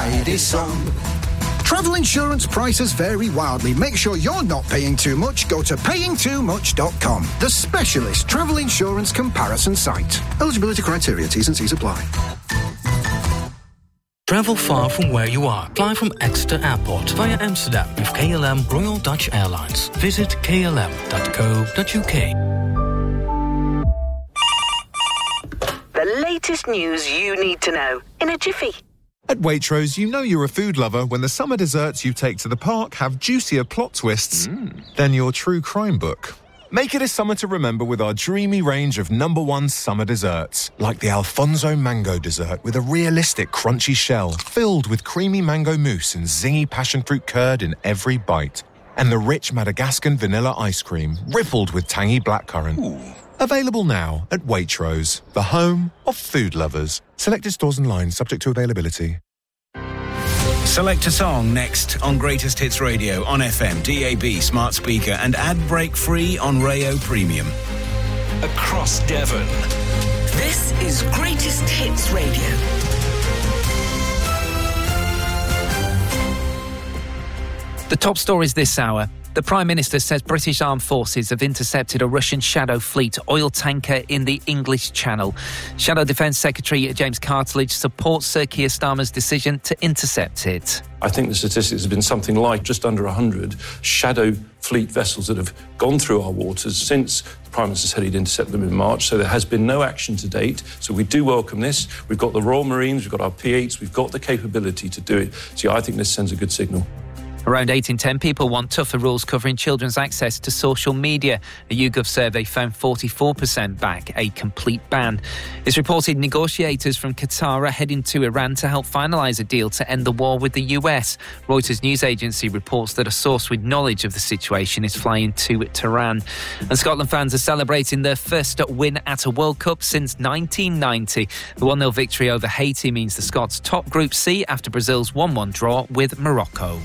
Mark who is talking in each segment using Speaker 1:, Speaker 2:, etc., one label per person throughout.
Speaker 1: Edison. Travel insurance prices vary wildly. Make sure you're not paying too much. Go to payingtoomuch.com, the specialist travel insurance comparison site. Eligibility criteria, T's and C's apply.
Speaker 2: Travel far from where you are. Fly from Exeter Airport via Amsterdam with KLM Royal Dutch Airlines. Visit klm.co.uk.
Speaker 3: The latest news you need to know in a jiffy.
Speaker 4: At Waitrose, you know you're a food lover when the summer desserts you take to the park have juicier plot twists than your true crime book. Make it a summer to remember with our dreamy range of #1 summer desserts, like the Alfonso Mango dessert with a realistic crunchy shell filled with creamy mango mousse and zingy passion fruit curd in every bite, and the rich Madagascan vanilla ice cream rippled with tangy blackcurrant. Available now at Waitrose, the home of food lovers. Selected stores and lines subject to availability.
Speaker 5: Select a song next on Greatest Hits Radio on FM, DAB, smart speaker and ad break free on Rayo Premium.
Speaker 6: Across Devon.
Speaker 3: This is Greatest Hits Radio.
Speaker 7: The top stories this hour. The Prime Minister says British armed forces have intercepted a Russian Shadow Fleet oil tanker in the English Channel. Shadow Defence Secretary James Cartledge supports Sir Keir Starmer's decision to intercept it.
Speaker 8: I think the statistics have been something like just under 100 Shadow Fleet vessels that have gone through our waters since the Prime Minister said he'd intercept them in March, so there has been no action to date. So we do welcome this. We've got the Royal Marines, we've got our P8s, we've got the capability to do it. So I think this sends a good signal.
Speaker 7: Around 8 in 10 people want tougher rules covering children's access to social media. A YouGov survey found 44% back a complete ban. It's reported negotiators from Qatar are heading to Iran to help finalise a deal to end the war with the US. Reuters news agency reports that a source with knowledge of the situation is flying to Tehran. And Scotland fans are celebrating their first win at a World Cup since 1990. The 1-0 victory over Haiti means the Scots top Group C after Brazil's 1-1 draw with Morocco.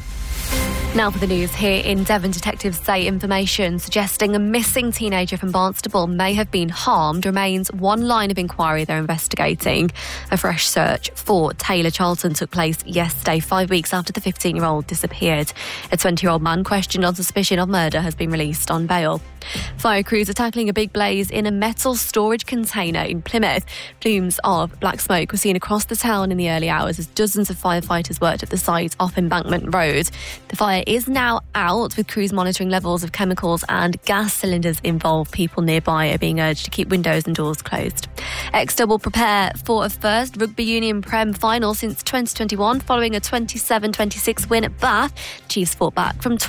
Speaker 9: Now for the news. Here in Devon, detectives say information suggesting a missing teenager from Barnstaple may have been harmed remains one line of inquiry they're investigating. A fresh search for Taylor Charlton took place yesterday, 5 weeks after the 15-year-old disappeared. A 20-year-old man questioned on suspicion of murder has been released on bail. Fire crews are tackling a big blaze in a metal storage container in Plymouth. Plumes of black smoke were seen across the town in the early hours as dozens of firefighters worked at the site off Embankment Road. The fire is now out, with crews monitoring levels of chemicals and gas cylinders involved. People nearby are being urged to keep windows and doors closed. Exeter will prepare for a first Rugby Union Prem final since 2021 following a 27-26 win at Bath. Chiefs fought back from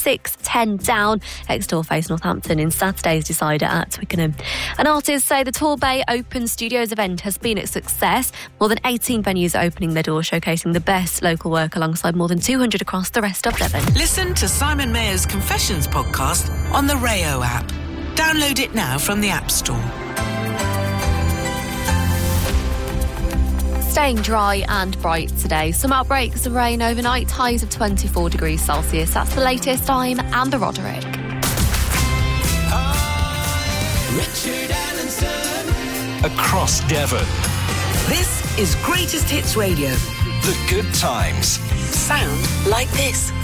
Speaker 9: 26-10 down. Exeter will face Northampton in Saturday's decider at Twickenham. And artists say the Torbay Open Studios event has been a success. More than 18 venues are opening their doors, showcasing the best local work alongside more than 200 across the rest of Devon.
Speaker 3: Listen to Simon Mayer's Confessions podcast on the Rayo app. Download it now from the App Store.
Speaker 9: Staying dry and bright today. Some outbreaks of rain overnight, highs of 24 degrees Celsius. That's the latest. I'm Amber Roderick.
Speaker 6: Richard Allenson. Across Devon.
Speaker 3: This is Greatest Hits Radio.
Speaker 6: The good times.
Speaker 3: Sound like this.